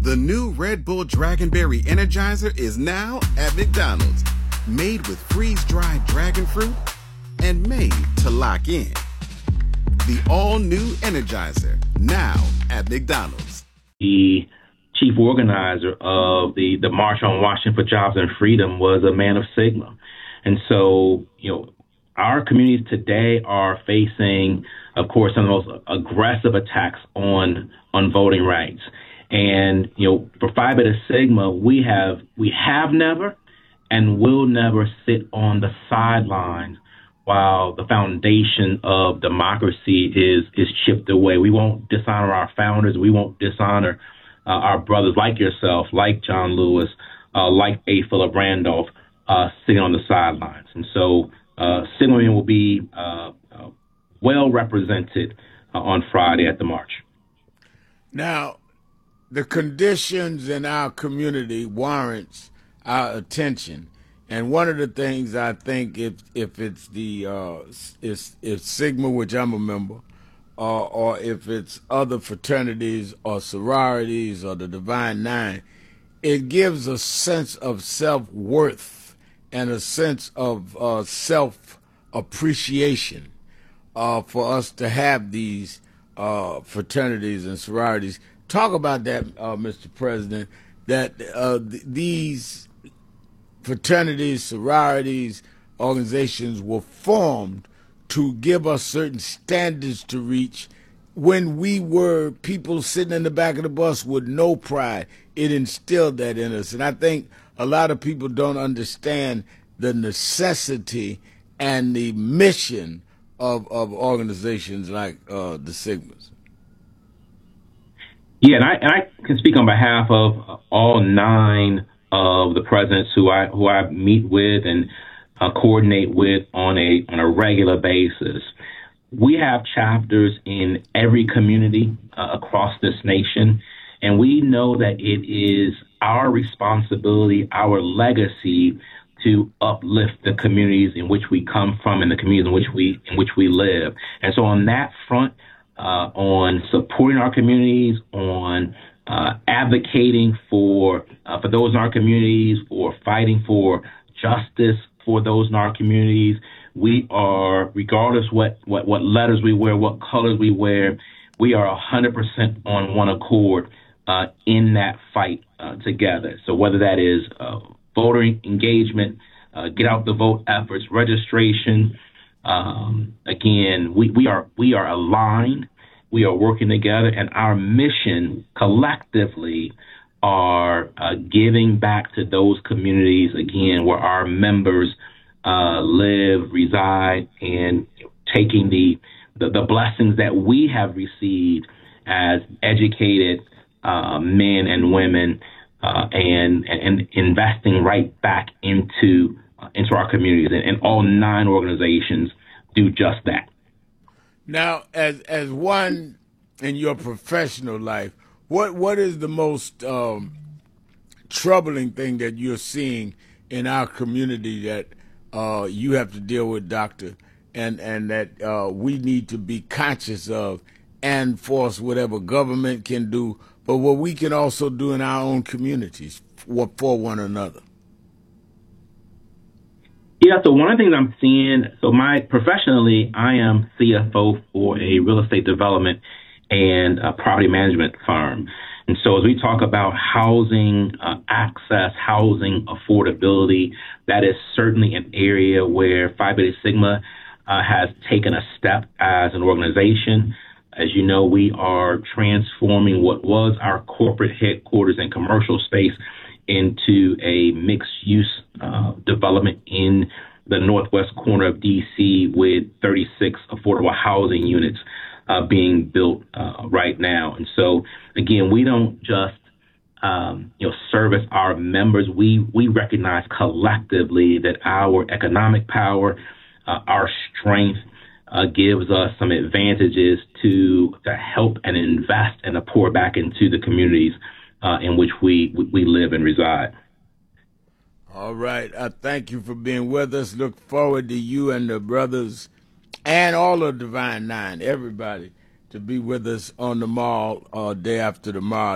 The new Red Bull Dragonberry Energizer is now at McDonald's. Made with freeze-dried dragon fruit and made to lock in. The all-new Energizer, now at McDonald's. The chief organizer of the March on Washington for Jobs and Freedom was a man of Sigma. And so, our communities today are facing, of course, some of the most aggressive attacks on voting rights. And, for Phi Beta Sigma, we have never and will never sit on the sidelines while the foundation of democracy is chipped away. We won't dishonor our founders. We won't dishonor our brothers like yourself, like John Lewis, like A. Philip Randolph, sitting on the sidelines. And so Sigma men will be well represented on Friday at the march. Now, the conditions in our community warrants our attention. And one of the things I think, if it's if Sigma, which I'm a member, or if it's other fraternities or sororities or the Divine Nine, it gives a sense of self-worth and a sense of self-appreciation for us to have these fraternities and sororities. Talk about that, Mr. President, that these fraternities, sororities, organizations were formed to give us certain standards to reach. When we were people sitting in the back of the bus with no pride, it instilled that in us. And I think a lot of people don't understand the necessity and the mission of organizations like the Sigmas. Yeah, and I can speak on behalf of all 9 of the presidents who I meet with and coordinate with on a regular basis. We have chapters in every community across this nation, and we know that it is our responsibility, our legacy, to uplift the communities in which we come from and the communities in which we live. And so on that front, on supporting our communities, on advocating for those in our communities, for fighting for justice for those in our communities, we are, regardless what letters we wear, what colors we wear, we are 100% on one accord in that fight together. So whether that is voter engagement, get out the vote efforts, registration, again, we are aligned. We are working together, and our mission collectively are giving back to those communities, again, where our members live, reside, and taking the blessings that we have received as educated men and women and investing right back into our communities. And all 9 organizations do just that. Now, as one in your professional life, what is the most troubling thing that you're seeing in our community that you have to deal with, Doctor, and that we need to be conscious of and force whatever government can do, but what we can also do in our own communities for one another? Yeah, so one of the things I'm seeing, professionally, I am CFO for a real estate development and property management firm. And so as we talk about housing access, housing affordability, that is certainly an area where Phi Beta Sigma has taken a step as an organization. As you know, we are transforming what was our corporate headquarters and commercial space into a mixed-use development in the northwest corner of D.C. with 36 affordable housing units being built right now. And so, again, we don't just service our members. We recognize collectively that our economic power, our strength, gives us some advantages to help and invest and to pour back into the communities in which we live and reside. All right. I thank you for being with us. Look forward to you and the brothers and all of Divine Nine, everybody, to be with us on the mall day after tomorrow.